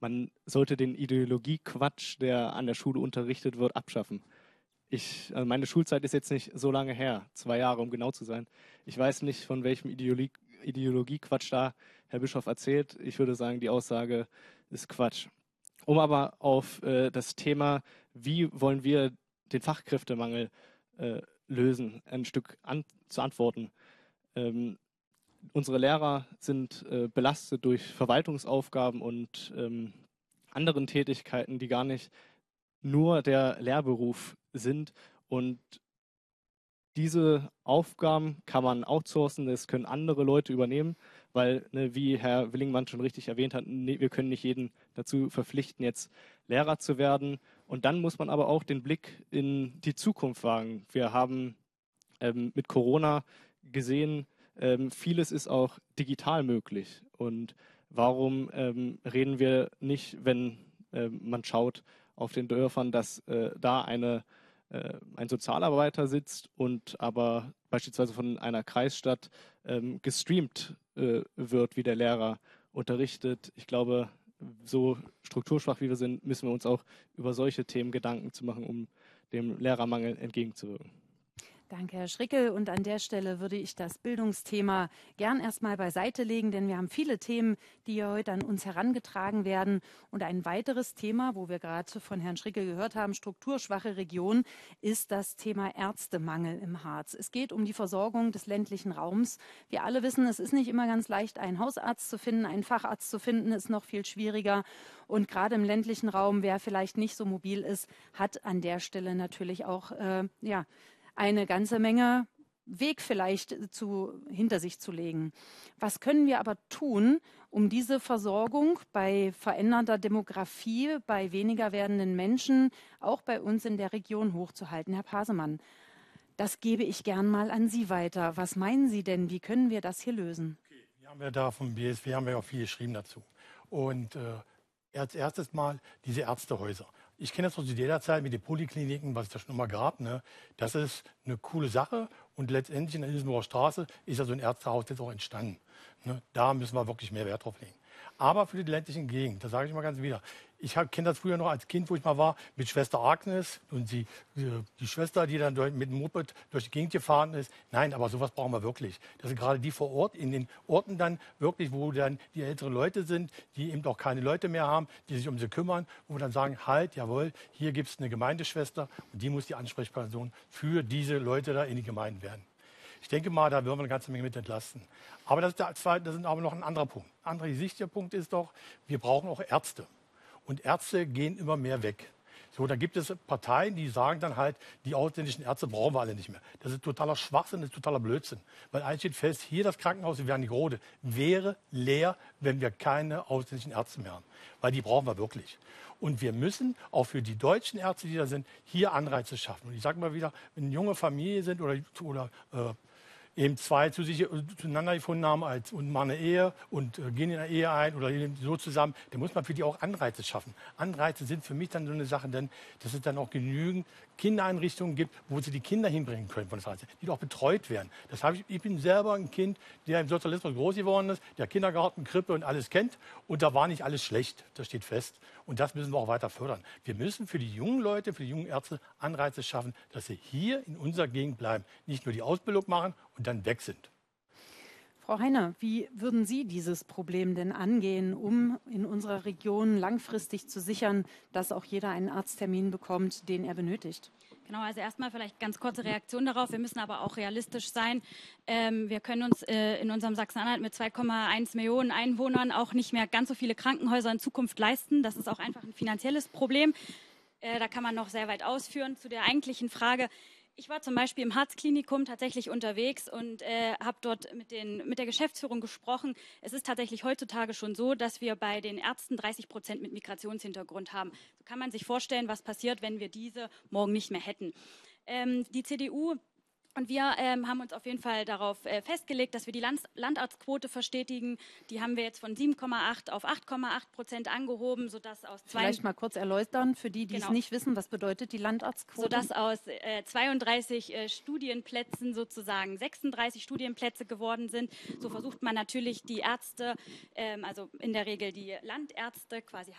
man sollte den Ideologiequatsch, der an der Schule unterrichtet wird, abschaffen. Also meine Schulzeit ist jetzt nicht so lange her, 2 Jahre, um genau zu sein. Ich weiß nicht, von welchem Ideologiequatsch da Herr Bischof erzählt. Ich würde sagen, die Aussage ist Quatsch. Um aber auf das Thema, wie wollen wir den Fachkräftemangel lösen, ein Stück zu antworten. Unsere Lehrer sind belastet durch Verwaltungsaufgaben und anderen Tätigkeiten, die gar nicht nur der Lehrberuf sind. Und diese Aufgaben kann man outsourcen, das können andere Leute übernehmen, weil, wie Herr Willingmann schon richtig erwähnt hat, wir können nicht jeden dazu verpflichten, jetzt Lehrer zu werden. Und dann muss man aber auch den Blick in die Zukunft wagen. Wir haben mit Corona gesehen, vieles ist auch digital möglich. Und warum reden wir nicht, wenn man schaut auf den Dörfern, dass da ein Sozialarbeiter sitzt und aber beispielsweise von einer Kreisstadt gestreamt wird, wie der Lehrer unterrichtet. Ich glaube, so strukturschwach wie wir sind, müssen wir uns auch über solche Themen Gedanken zu machen, um dem Lehrermangel entgegenzuwirken. Danke, Herr Schrickel. Und an der Stelle würde ich das Bildungsthema gern erstmal beiseite legen, denn wir haben viele Themen, die hier heute an uns herangetragen werden. Und ein weiteres Thema, wo wir gerade von Herrn Schrickel gehört haben, strukturschwache Region, ist das Thema Ärztemangel im Harz. Es geht um die Versorgung des ländlichen Raums. Wir alle wissen, es ist nicht immer ganz leicht, einen Hausarzt zu finden, einen Facharzt zu finden, ist noch viel schwieriger. Und gerade im ländlichen Raum, wer vielleicht nicht so mobil ist, hat an der Stelle natürlich auch, eine ganze Menge Weg vielleicht hinter sich zu legen. Was können wir aber tun, um diese Versorgung bei verändernder Demografie, bei weniger werdenden Menschen, auch bei uns in der Region hochzuhalten? Herr Pasemann, das gebe ich gern mal an Sie weiter. Was meinen Sie denn, wie können wir das hier lösen? Okay. Wir haben ja da vom BSW haben wir auch viel geschrieben dazu. Und als erstes mal diese Ärztehäuser. Ich kenne das aus der Zeit mit den Polikliniken, was es da schon immer gab. Ne? Das ist eine coole Sache. Und letztendlich in der Ilsenburger Straße ist ja so ein Ärztehaus jetzt auch entstanden. Ne? Da müssen wir wirklich mehr Wert drauf legen. Aber für die ländlichen Gegend, das sage ich mal ganz wieder. Ich kenne das früher noch als Kind, wo ich mal war, mit Schwester Agnes und die Schwester, die dann mit dem Moped durch die Gegend gefahren ist. Nein, aber sowas brauchen wir wirklich. Das sind gerade die vor Ort, in den Orten dann wirklich, wo dann die älteren Leute sind, die eben auch keine Leute mehr haben, die sich um sie kümmern, wo wir dann sagen, halt, jawohl, hier gibt es eine Gemeindeschwester und die muss die Ansprechperson für diese Leute da in die Gemeinden werden. Ich denke mal, da würden wir eine ganze Menge mit entlasten. Aber das ist aber noch ein anderer Punkt. Ein anderer wichtiger Punkt ist doch, wir brauchen auch Ärzte. Und Ärzte gehen immer mehr weg. So, da gibt es Parteien, die sagen dann halt, die ausländischen Ärzte brauchen wir alle nicht mehr. Das ist totaler Schwachsinn, das ist totaler Blödsinn. Weil eins steht fest, hier das Krankenhaus in Wernigerode wäre leer, wenn wir keine ausländischen Ärzte mehr haben. Weil die brauchen wir wirklich. Und wir müssen auch für die deutschen Ärzte, die da sind, hier Anreize schaffen. Und ich sage mal wieder, wenn eine junge Familie sind oder eben zwei zueinander gefunden haben und machen eine Ehe und gehen in eine Ehe ein oder so zusammen, dann muss man für die auch Anreize schaffen. Anreize sind für mich dann so eine Sache, denn dass es dann auch genügend Kindereinrichtungen gibt, wo sie die Kinder hinbringen können, die auch betreut werden. Ich bin selber ein Kind, der im Sozialismus groß geworden ist, der Kindergarten, Krippe und alles kennt. Und da war nicht alles schlecht, das steht fest. Und das müssen wir auch weiter fördern. Wir müssen für die jungen Leute, für die jungen Ärzte Anreize schaffen, dass sie hier in unserer Gegend bleiben. Nicht nur die Ausbildung machen und dann weg sind. Frau Heine, wie würden Sie dieses Problem denn angehen, um in unserer Region langfristig zu sichern, dass auch jeder einen Arzttermin bekommt, den er benötigt? Genau, also erstmal vielleicht ganz kurze Reaktion darauf. Wir müssen aber auch realistisch sein. Wir können uns in unserem Sachsen-Anhalt mit 2,1 Millionen Einwohnern auch nicht mehr ganz so viele Krankenhäuser in Zukunft leisten. Das ist auch einfach ein finanzielles Problem. Da kann man noch sehr weit ausführen. Zu der eigentlichen Frage: Ich war zum Beispiel im Harz-Klinikum tatsächlich unterwegs und habe dort mit der Geschäftsführung gesprochen. Es ist tatsächlich heutzutage schon so, dass wir bei den Ärzten 30% mit Migrationshintergrund haben. So kann man sich vorstellen, was passiert, wenn wir diese morgen nicht mehr hätten. Die CDU und wir haben uns auf jeden Fall darauf festgelegt, dass wir die Landarztquote verstetigen. Die haben wir jetzt von 7,8 auf 8,8% angehoben, sodass aus Vielleicht mal kurz erläutern, für die, die es nicht wissen, was bedeutet die Landarztquote? Sodass aus 32 Studienplätzen sozusagen 36 Studienplätze geworden sind. So versucht man natürlich die Ärzte, also in der Regel die Landärzte, quasi